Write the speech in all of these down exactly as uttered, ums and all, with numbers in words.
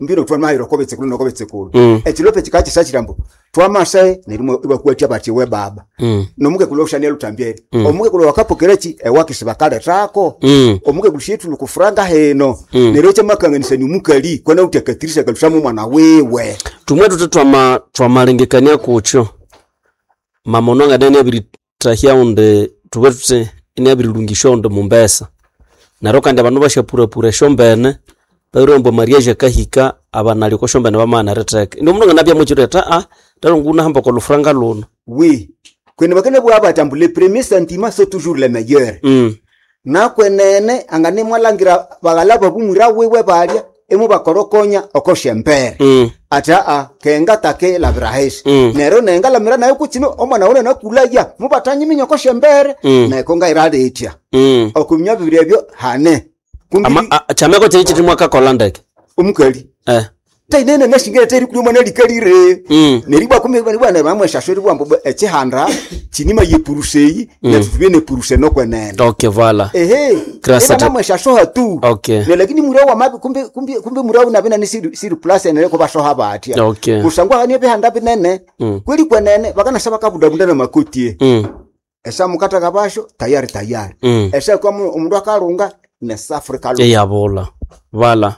mbiro twa mahiro kobetse kuno kobetse kuno Mm. ekilope kikachi sachirambo twamasaye nerimo ibakuatia bati we baba Mm. nomuke kuloshania lutambye Mm. omuke kulo wakapokerechi ewakisibakale tako Mm. omuke kulishitu lukufranga heno Mm. neroche makanganisa ni mukali kona utekatirisha kalushamu mwana wewe tumwe tutetwa twamalengekania kucho mamononga nene abirithahya unde tuwe tute ine abirilungisha unde mumbesa naro kandi abandu bashapurapura shombene bairombo mariage kahika abanali ko shombene bamana reteke ndo munonga nabya muchireta a tarunguna hamba ko lufranga luno oui kwene bakene bwa batambule premier sentiment c'est toujours le meilleur mm na kwenene angane mwalangira bagalaba bumura wewe balya emu bakorokonya okoshempere mm ata a kenga take la brahesi Mm. nero nenga la mira nayo kuchino omwana one nakulaya mubatanyi minyoko shembere Mm. na konga irade etya mm okumya bibiri byo hane kumbi ama a- chameko chiri chiti mwaka kolandeke umukali eh tainene nashingere teri kuli mwana likalire mm neribwa kumwe bani bwana bamwe shashori bwambo echihanda chinima yepuruseyi Mm. na tubene puruse no kwenene okay vala ehe Krasa eba ta- namwe shashoha tu okay ne lakini murao wa mabi kumbe kumbe kumbe murao na bena ni siri siri plus ene ko bashoha batia okay kusangwa hani behanda binene mm kweli kwenene bakana saba kabuda bunda na makutie mm esa mukata kabasho tayari tayari mm esa kwa mu- omundu akalunga ne safri kalu eyabola vala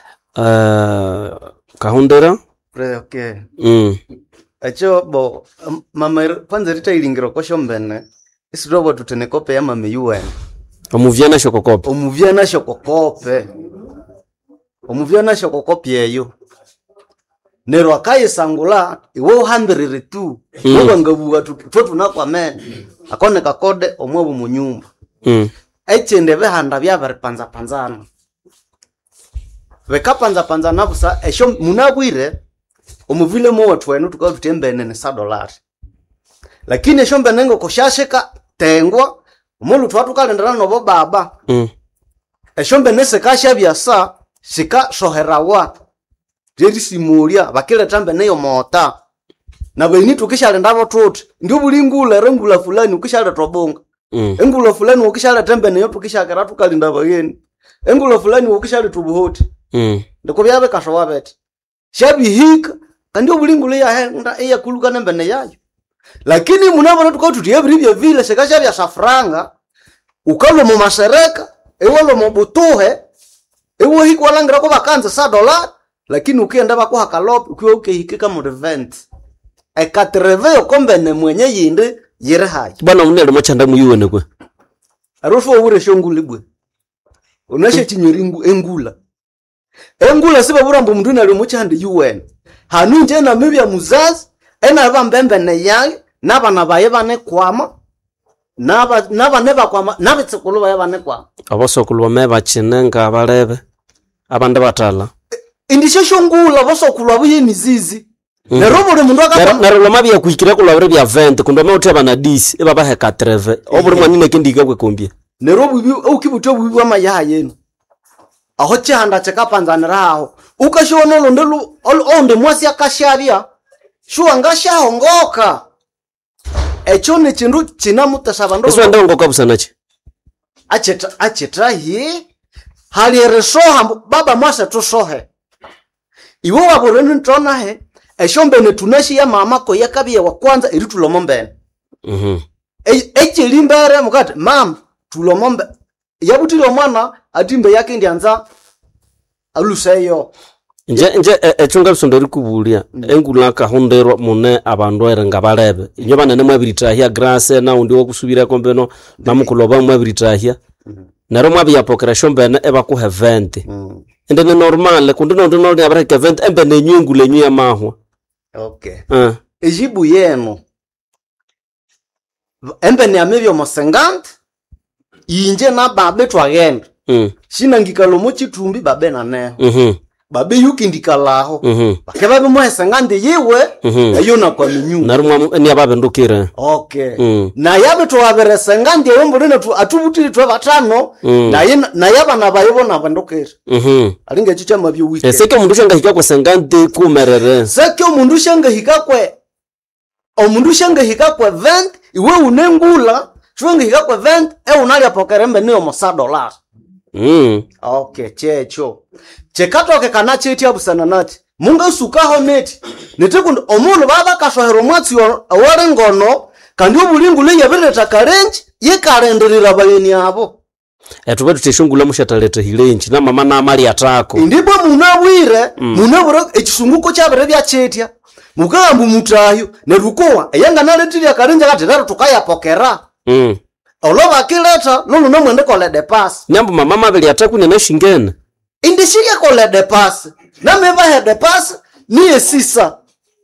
uh, kahundera Okay. mm Acho bo um, mama kwanza rita ilingiro ko shombene. Isirobo tutene kope ya mama U N. omuvyana shokokope Omuvya na shokokope. Omuvya na shokokope yeyo. Nero akaye sangula iwo hambirire tu. Mm. Wo bangabuwa tutwe tunakwa me. Akone kakode omwe mu nyumba. mm Echende behanda bya bari panza panzana. Vekapanza panza nabusa esho munabwire omuvile mo watu wenu tukao tutembene ne sa dolari. Lakini esho mbenengo koshasheka tengwa omulu twatu kalendana nobo baba. mm Esho mbenese kasha byasa shika shoherawa. Jeri simulia bakile tambe neyo mota. Na beni tukishalenda botuti ndio bulingula rengula fulani ukishaleta tobonga. mm Engula fulani ukishaleta tembe neyo tukishakara tukalinda bageni. Engula fulani ukishaleta buhoti. mm Ndiko byabe kashowa beti. Shabi hika kandi obulingule ya henda eya kuluka nembene yayo. Lakini munabona tukao tutiyebiri bya vile sekasha bya safranga ukalo mu masereka ewalo mu butuhe ewo hiko walangira ko bakanza sa dollar lakini ukienda bako hakalopi ukiwa ukehikika mu event ekatreve kombene mwenye yinde yere haji bwana munelo mochanda muyuwene kwe arofo ure shongulibwe unashe chinyoringu engula engula siba burambo mundu nali muchande U N hanu nje na mibya muzazi ena bambembe ne yange nabana baye bane kwama naba naba neba kwama nabitsikulu baye bane kwama abosokulu bame bachinenga abalebe abande batala indishe shongula bosokulwa buye mizizi Mm. ne robo le mundu akapa naro loma bya kuikira kulabire bya venti kundo mawuteba na disi ebaba heka treve obuli mwanine kindika kwe kombia ne robo bi ukibuto bubi wa maya yenu aho chanda chekapanzanira aho ukashona lo ndelu onde mwasi akashabia shuwa ngashaho ngoka echo ne chindu chinamutasaba ndo eso ndo ngoka busanachi acheta acheta hi hali resoha baba mwasa tusohe iwo waboreni ntona he eshombe ne tunashi ya mama ko yakabiye wa kwanza iri tulomombe mhm e echelimbere mukati mam tulomombe yabutilo mwana atimbe yake ndianza aluseyo nje nje echunga bisondo rikubulia engula ka honderwa mune abandu erenga balebe inyo banene mwabirithahya grace na undi wokusubira kombeno namukuloba mwabirithahya naro mwabya pokera shombene eba ku event ende ne normal kundi no ndo no abra event embe ne nyungule nyu ya mahwa okay eh ejibu yenu embe ne amebyo mosengant inje na babe twagenda mm shina ngikalo mochitumbi babe na ne mhm babe yuki ndikalaho mhm bakeba bimwesengande yewe Mhm. ayo na kwa minyu naro mwa ni ababe ndukire okay Mm. na yabe twabere sengande yombone tu atubutiri twa batano Mm. na yin na yaba na bayibona bandokere mhm alinga chicha mabyo wiki eseke mundu shanga hika kwa sengante kumerere sekyo mundu shanga hikakwe omundu shanga hikakwe vent iwe unengula shwanga hikakwe vent e unali apokerembe niyo mosa dollar Mm. Okay, checho. Chekatoke kana cheti abusana nati. Munga sukaho neti. Nitikundi omuntu baba kashohero mwatsi wore ngono kandi obulingule yabireta karenji yekarenderera bayeni abo. Etuwe tuteshungula mushataleta hilenji na mama na amali atako. Ndipo munabwire mm. munabura ekisunguko kyabere bya chetya. Mukambu mutayo nerukowa eyanga naletiri akarenja kati rero tukayapokera. Mm. Oloba kileta lolu no mwende kole de pass. Nyambo mama mabeli ataku ne shingene. Indishiria kole de pass. Na meba he de pass ni esisa.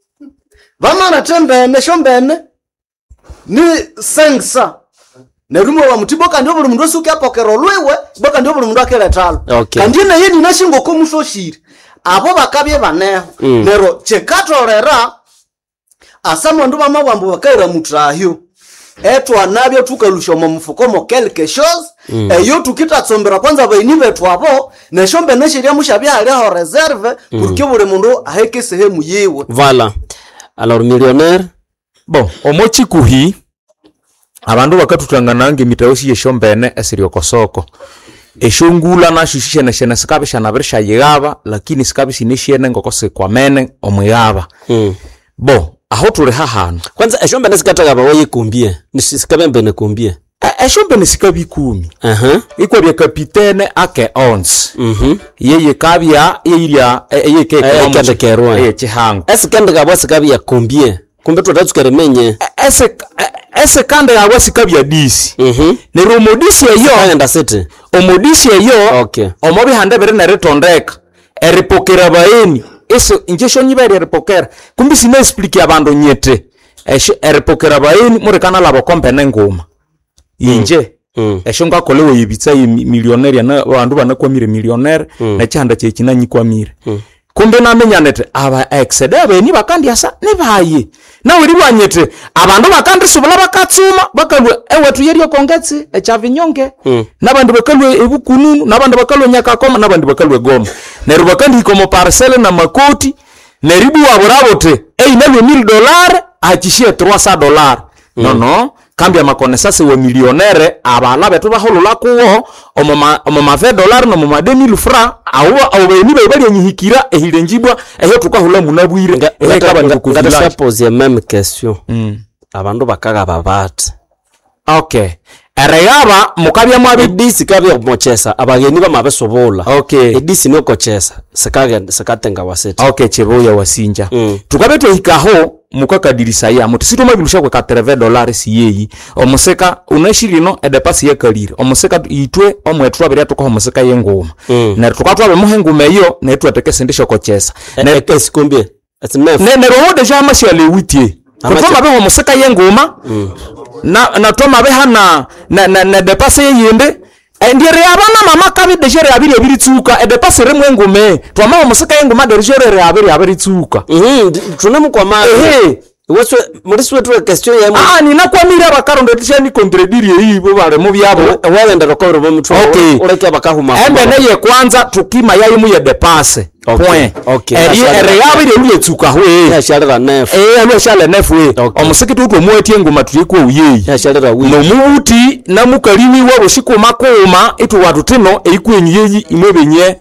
Vama na tembe ne shombene ni sengsa. Nerumo wa mutiboka ndio buli mundu suka pokero lwewe boka ndio buli mundu akeletalo. Okay. Kandine yini nashingo ko musoshiri. Abo bakabye baneho. Mm. Nero chekatorera asamo ndu mama wambu bakaira mutrahyo. Etu anabyo tukalusha mu mfuko mo quelque chose mm. eyo tukitatsombera kwanza baini betu abo neshombe neshiria mushabya ali ho reserve mm. pour que buri mundu aheke sehemu yewe. Voilà. Alors millionnaire bon omochi kuhi abandu bakatutanganange mitayoshi yeshombene esiri okosoko eshongula na shishishe na shena sikabisha na birisha yigaba lakini sikabishi nishiene ngokose kwa mene omuyaba mm. bon aho turi hahano kwanza eshombe nesikataga bawe kumbie nisikabembe ne kumbie eshombe nesikabi kumi aha uh-huh. iko bya kapitene ake ons mhm mm yeye kabya yeyiria yeye ke kende kerwa yeye chihango esikende gabo sikabya kumbie kumbe tutatsuka menye ese ese kande gabo sikabya disi mhm ne romodisi yo enda city omodisi yo okay omobi hande bere na retondeka eripokera baeni eso injesho nyibere repokera kumbi sina explique abando nyete esho eripokera baeni murekana labo kompene ngoma inje mm. esho ngakolewe yibitsa millionaire na bandu banakwamire millionaire mm. na cyanda cye kinanyikwamire mm. kumbe namenyanete aba excede abeni bakandi asa ne baye na uri bwanyete abandu bakandi subula bakatsuma bakalwe ewetu yeri okongetse echavinyonge mm. nabandi bakalwe ebukununu nabandi bakalwe nyakakoma nabandi bakalwe goma neru bakandi ikomo parcelle na makoti neribu waburabote ei nalwe mille dollars achishie trois cents dollars mm. no no kambia makonesa se wa millionnaire abala betu baholula kuwo omoma omoma vingt dollars no moma deux mille francs awo awebeni bebali nyihikira ehilenjibwa ehe tukahula munabwire ehe kabandi kukuvila ngata pose même question mm. abandu bakaga babate okay ereyaba mukabya mwabe disi kabya mochesa abageni bamabesobola okay edisi noko chesa sakaga sakatenga wasete okay cheboya wasinja mm. tukabete hikaho mukakadirisa ya muti situma bilusha kwa quatre-vingts dollars siyeyi omuseka unashirino edepasi yakalire omuseka itwe omwetwa bere tuko omuseka yengoma mm. na tukatwa be muhenguma yo na etwateke sindisho kochesa e, na ekesi kombie atnef ne ne roho deja mashale witie kutoma be omuseka yengoma mm. na na toma be hana na na, na depasi yende ndiere abana mama kabi dejere abiri abiri tsuka edepasi remwe ngume twama omuseka yengoma dejere abiri abiri tsuka mhm tunamukwa ma ehe weso muri swetwe question ya ah ni nakwamira abakarondo tishani contradire hii bo bare mu byabo wale ndakoro bo mutwa okay ureke abakahuma embe neye kwanza tukima yayi mu yedepase okay. point okay eri eri abiri uri tsuka hwe ya shalera nef eh alo shala nef we okay. omusiki tutwe muetie ngoma tuyiko uyeyi ya shalera wi no muti na mukaliwi wabo shikoma koma itu watu tino eikwenyi yeyi imebenye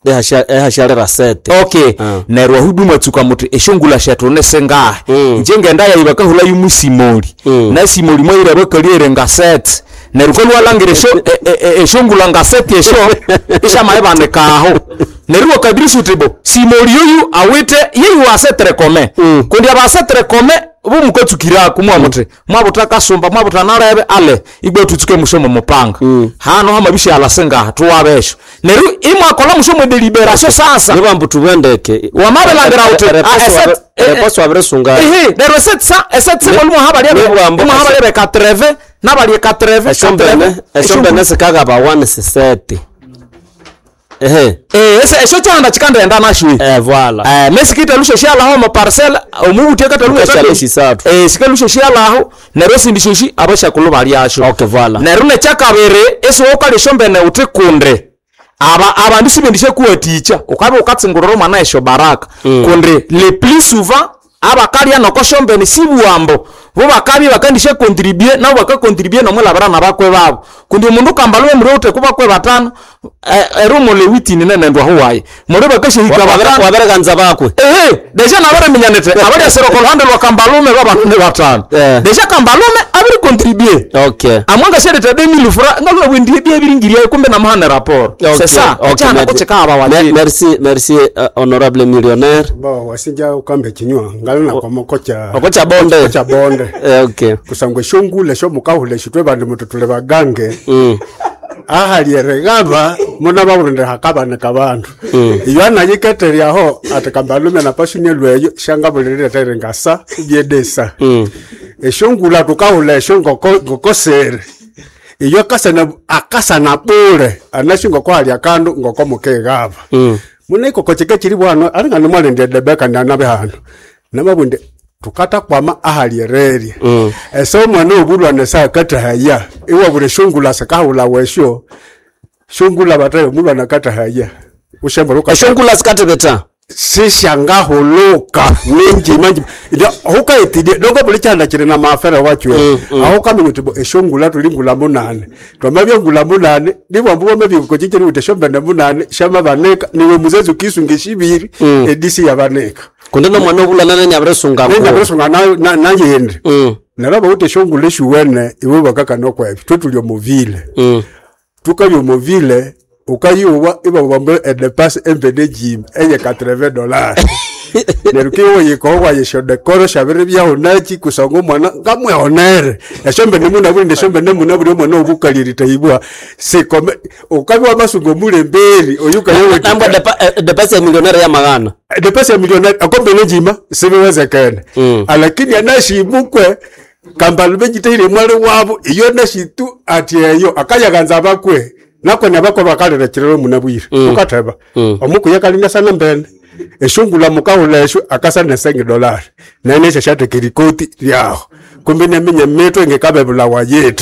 eha shalera sete okay uh. nerwa huduma tsuka muti eshongula shatone senga mm. njenge ndaya ibaka hula yumusimoli mm. na simoli moira bakaliere ngaset nerukolo walangire sho eshongula ngaset esho isha maebane kaho neruwa kadrisu tibo simoli yoyu awete yeyu asetre kome mm. kundi abasetre kome ubu mukotsukira kumwa mutre mwabutaka somba mwabutanarebe ale igbe tutsuke mushomo mupanga mm. hano hamabishi alasenga tuwabesho neru imwa kola mushomo deliberation sasa niba mbutubendeke wamabelangira uti repasse repasse abresunga ehe de recette ça recette c'est bolmo habali mo habali quatre-vingts nabali quatre-vingts eshombe eshombe nesikaga ba one sixty ehe eh ese esho cyanda kikanda enda nashwe eh voilà eh mesikita lusho shala ho ma parcelle omubuti ekata lusho shisatu eh sika lusho shala ho nerosi ndishoshi abasha kulo bali yasho okay voilà nerune cyakabere eso okali shombe ne utikunde aba abandu sibendishe kuwa teacher ukabe ukatsinguroro mwana esho baraka mm. kunde le plus souvent abakali anoko shombe ni sibuambo bo bakabi bakandisha contribute nabo baka contribute no mwela barana bakwe babo kundi umundu kambalwe mrote kuba kwe batano erumo le witini nene ndo huwaye muri bakashe hika batano wabere ganza bakwe eh deja na bare minyanete abari sero kolhande lo kambalume baba ne batano deja kambalume abiri contribute okay amwanga shere ta deux mille francs ngalo windi bie biringiria kumbe na mahana rapport c'est ça okay kucheka aba wali merci merci uh, honorable millionnaire bo wasinja ukambe kinywa ngalo na kwa mokocha okocha bonde okocha bonde eh, okay kusangwe shungule sho mukahule shitwe bandi mututule bagange mm ahali regaba mona bawurinde hakaba ne kabantu mm. Iyana yiketeria ho atakambalume na pashinye lweyo shanga bulire tere ngasa byedesa mm. Eshungula tukahule shongo ngokosere iyo kasana akasana pole anashingo kwa ali akandu ngoko mukegaba mm. Muneko kocheke kiri bwana alinga nomale ndede beka ndanabe hano namabunde tukata kwama ahali reri mm. Eso mwana obulwa nesa kata haya iwa bure shungula sakahula wesho shungula batayo mulwa nakata haya ushamba roka shungula skate beta sishanga holoka mingi manji ida hoka etide dogo bule cyanda kire na mafera wacyo mm, mm. Aho kamutibo eshungula tulingula munane twamabye ngula munane nibo mbubo mabye ko kikiri uteshomba na munane shama baneka niwe muzezu kisungishibiri mm. Edisi yabaneka kundena mwana obula nane nyaberesunga ko nyaberesunga na na yende mm. Naraba uteshongule shuwene iwe bakaka nokwebi tutulyo muvile mm. Tukabyo muvile ukayuwa iba wambe edepasse mpd gym eye quatre-vingts dollars nerukiwo yikowa yeshode koro shabere bya honaki kusongo mwana ngamwe honere eshombe nemuna buri ndeshombe nemuna buri mwana obukaliri taibwa sekome ukabyo amasungo mule mberi oyuka yewe tamba depasse ya millionaire ya magana depasse ya millionaire akombe nejima sibiweze kene mm. Alakini anashimukwe kambalube jitire mwale wabo iyo nashitu atiyeyo akayaganza bakwe nako nabako bakalera kirero munabwire mm. Ukateba mm. Omuku yakalinga sana mbene eshungula mukahulesho akasana sengi dollar nene shashate kirikoti lyao kumbe namenye metwe ngekabe bula wayetu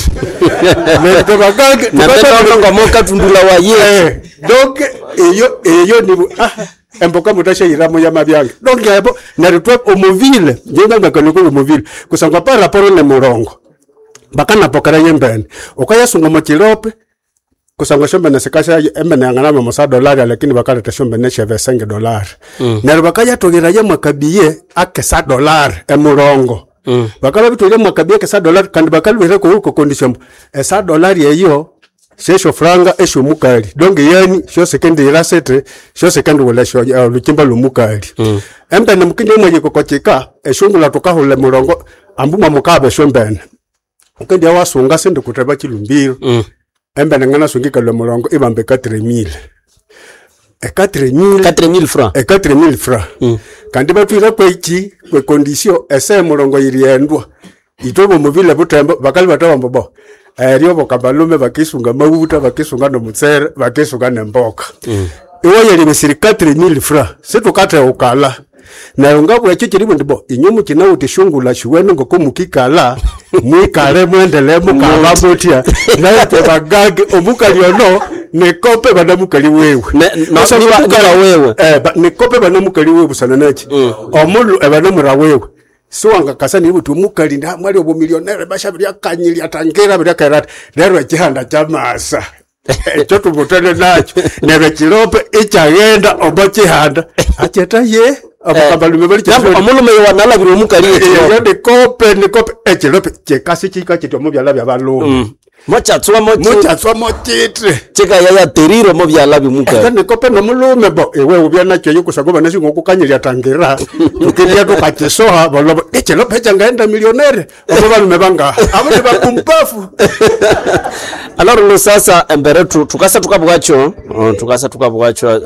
metwe bagage na metwe ngomoka tundula wayetu donc iyo iyo ni ah emboka mutasha iramo ya mabyange donc yabo naritwe omovile ngenga ngakano omovile kusanga pa raporo ne murongo bakana pokara yembene okayasunga mochilope kusanga shombe na sekasha embene ngana mo sa dollar lakini bakala ta shombe ne cheve cinq dollars mm. Nero bakaya togera ya makabiye akesa dollar emurongo mm. Bakala bitole makabiye akesa dollar kandi bakalwere ko uko condition esa dollar yeyo shesho franga esho mukali donc yani sho second irasete sho second wala sho uh, lukimba lumukali mm. Embene mukinde mwe ko kochika eshungula tukahule murongo ambuma mukabe shombene ukende wasunga sende kuteba kilumbiro mm. Embene ngana sungika le murongo ibambe quatre mille e quatre mille quatre mille francs e quatre mille francs mm. Kandi batwira kweki kwe condition ese murongo iriendwa itobo muvile butembo bakali batawamba bo eriyo bokabalume bakisunga mabuta bakisunga no mutsere bakisunga nemboka mm. Iwo yeli misiri quatre mille francs situkate ukala na ngabwe kikiri ndibo inyumu kina utishungula shiwene ngoko mukikala mwikale mwendele mukaba botia na yate bagage omukali ono ne kope bana mukali wewe na sasa wewe eh ne kope bana mukali wewe busana nachi mm. Omulu ebana mura wewe so anga kasani butu mukali nda mwali obo millionaire bashabiri akanyili atangera bira karata lero kihanda chamasa echo tubutene nacho nebe kirope ichagenda obo kihanda acheta ye abakambalume bali cyangwa amulume wanala biro mukali echo de kope ne kope echirope chekasi chika chito mu byala byabalungu mocha tswa mochi mocha tswa mochitre cheka yaya teriro mu byala bimukali ne kope no mulume bo ewe ubya nacho yukusagoba nasi ngokukanyiri atangira tukidia tukachesoha bolobo echirope changaenda millionaire obo balume banga abo ne bakumpafu. Alors lo sasa embere tukasa tukabwacho tukasa tukabwacho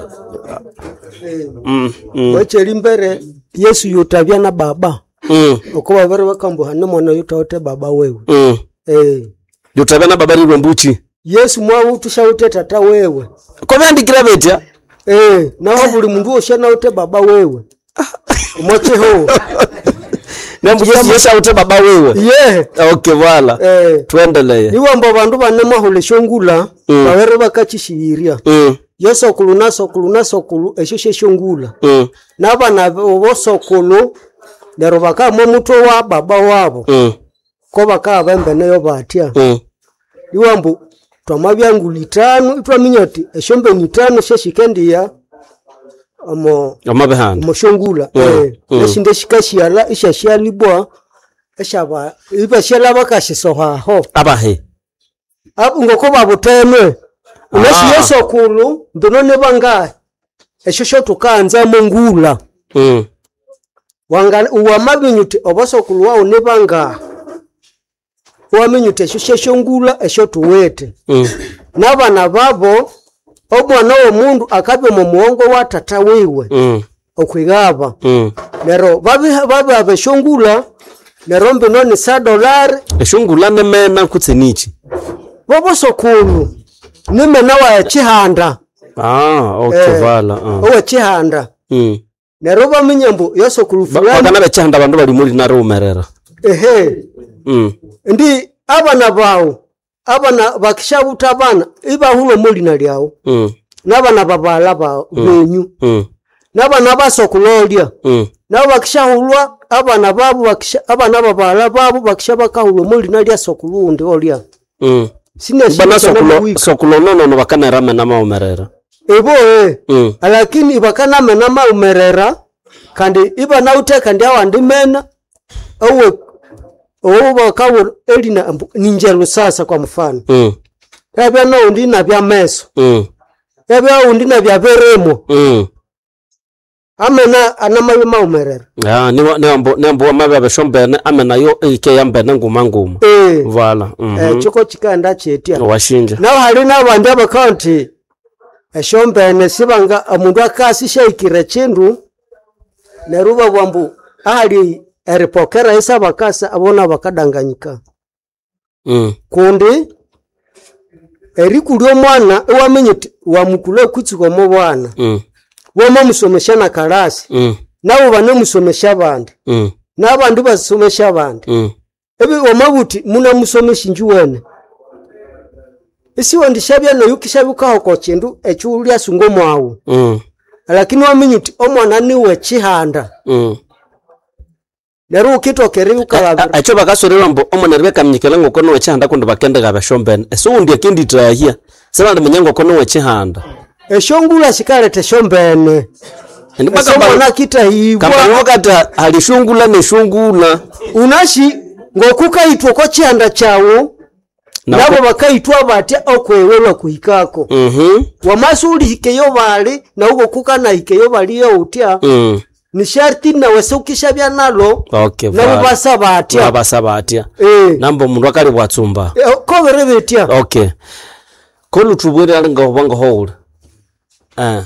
mm wacheri mbere Yesu yutabya na baba mm okuba bari bakambo hano mwana yutaote baba wewe mm eh yutabya na baba ri mbuchi Yesu mwawu tushaute tata wewe ko bandikira betya eh naho buli mundu oshana ute baba wewe moche ho Nembu Yesu yeshaute baba wewe yeah okay wala eh tuendelee niwamba bandu bane mahule shongula mm. Bawere bakachishiria mm. Yesu kuluna sokulu na sokulu esho shongula mm. Nabana bo sokulu Nero baka mo muto wa baba wabo. Mm. Ko baka bembe nayo batya. Mm. Iwambu twamabyangu litano itwaminyati eshombe litano sheshikendi ya amo Amabehanda. moshongula Mm, eh mm. eshinde shikashiala ishashialibwa eshaba iba shala bakashisoha ho Abahe. abu ngoko babutemwe Ah. unasi yeso kulu ndonone bangaye eshosho tukanza mongula Mm. wanga uwamabinyuti obaso kulu wao ne bangaye waminyuti eshosho shongula esho tuwete Mm. nabana babo omwana w'omundu akabe mu muongo wa tata wiwe Mm. okwigaba Mm. nero babi babi abeshongula nero mbino ni sa dolari Eshungula nemena kutsenichi. bobo sokulu nimena wa chihanda Ah, okay, Eh. vala. Uh. owe chihanda Mm. nero baminyambu yosokulu Ba- fulani Bakana bechanda bandu bali muri na rumerera. ehe Mm. ndi abana bawo abana bakishabuta abana ibahulo mulina lyao Mm. nabana babala bawo benyu Mm. nabana basokulolya Mm. nabo bakishahulwa abana babo bakisha abana babala babo bakisha bakahulwa mulina lya sokulundi olya Mm. sine Bana sokulo wiki sokulo nono no bakana rame na maumerera. ebo eh Mm. lakini ibakana mena maumerera kandi iba nauteka ndi awandimena owe owo bakawo elina ambu- ninjelo sasa kwa mfano Mm. yabya no ndi na bya meso Mm. yabya undi na bya beremo Mm. amena anamayo maumerera Ah, ni wa- ni ambo ni ambo mabe abeshombene amena yo ike yambene nguma nguma. eh Vala. Mhm. eh chiko chikanda chetia Washinja. naho hari n'abandi abakaunti eshombene sibanga omundu akasisha ikire chindu neruba bwambu ahali eripokera isa bakasa abona bakadanganyika Mm. kundi erikulyo mwana ewamenyeti wamukule kwitsuko mu bwana Mm. wama musomesha na kalasi Mm. nabo bane musomesha abandi Mm. n'abandi basomesha abandi Mm. ebi wamabuti muna musomesha njuwene isi wandishabya no yukishabuka hoko chindu echulya sungo mwawo Mm. lakini wamenyeti omwana niwe chihanda Mm. nero ukitokeri ukababira Acho bakasorera mbo omwana ribekamnyikela ngoko no chihanda kundi bakende gabeshombene. Eso undi akindi trahia. Sema ndimenyango kono we chihanda. eshongula shikalete shombene Ndi ese mwana baka kitahibwa kamba kata halishungula ne shungula. unashi ngokukaitwa ko chihanda chawo Na nabo ko- bakaitwa batya okwewelwa kuhikako Mhm. wamasuli hikeyo bali na ugo kukana hikeyo bali yo utya Mm. ni sharti na wese ukishabya nalo Okay. nabo basa batya Abasabatya. eh Nambo mundu akali bwatsumba. eh, ko bere betya Okay. Kolu tubwere alinga obanga hole. Ah.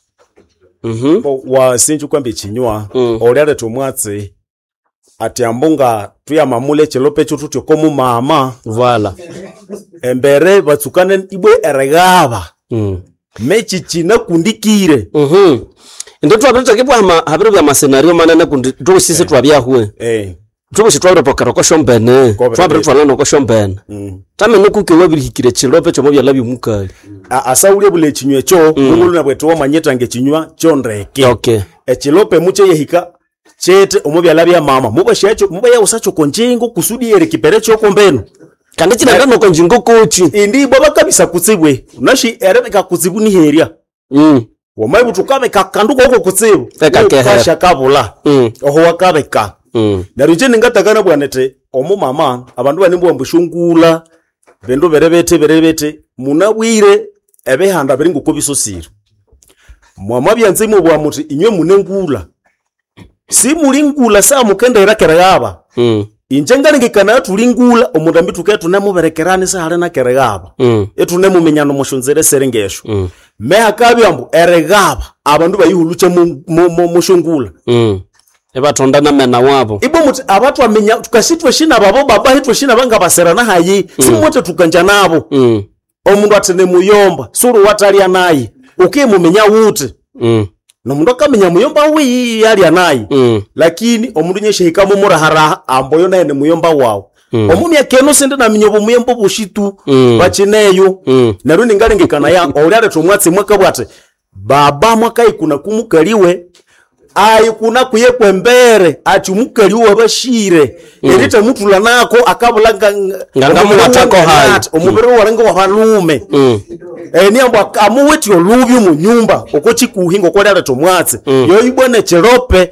Mhm. Bo wa sinju kwamba ichinywa Mm. oliale tumwatse ati ambunga tuyamamule chilope chutu tyokomu mama Vala. embere batsukane ibwe eregaba Mm. mechi china kundikire Mhm. Ndo twabita kibwa ama habiro bya masenario manene kundi ndo sisi twabya huwe. eh Tubo sitwabira pokara ko shombene. Ko bere Twabira bese. twalana ko shombene. mm. Tame nukuke wabiri hikire chilope cyo mubya labi mukali. A- asaulye bule chinywe cho ngulu na bweto manyeta nge chinywa chondreke Okay. echilope muche yehika chete omubyala bya mama muba shacho muba ya usacho konjengo kusudi yere kipere cho kombeno Kandi china ndo ko njingo kochi. indi baba kabisa kutsibwe nashi erebeka kutsibu ni heria Mm. wamaibu tukabe kakanduko huko kutsibu Eka kehe. kasha kabula Mm. oho wakabeka Mm. narije ningatakana bwanete omu mama abandu bani mbwa mbushungula bendo berebete berebete munabwire ebehanda biri nguko bisosiro mwama byanze mu bwa muti inywe munengula si mulingula sa mukendera keragaba Mm. inje ngalingikana tulingula omudambi tuketu nemuberekerane sa hale na keragaba Mm. etune mumenyano mushunzere serengesho Mm. me akabyambu eregaba abandu bayihuluche mu mu- mu- mushungula Mm. Eba tonda na mena wabo. ibo muti abatu amenya tukashitwe shina babo baba hitwe shina banga baserana hayi mm. simote tukanja nabo Mm. omundu atene muyomba suru watalia nayi ukimumenya wuti Mm. nomundu akamenya muyomba wi yali nayi Mm. lakini omundu nyeshe hikamu murahara amboyo naye ne muyomba wawo mm. omuni akeno sende na minyobo muyombo bushitu Mm. bachineyo Mm. nero ningalengekana ya olale tomwatse mwaka bwate baba mwaka ikuna kumukaliwe ai kuna kuye kwembere ati mukali uwa bashire mm. erite mutula nako akabulanga nganga mumatako hayi omubiri mm. walenga wa halume mm. eh niambo amuweti olubi mu nyumba okochi kuhingo kwa dala tomwatse mm. yo ibone cherope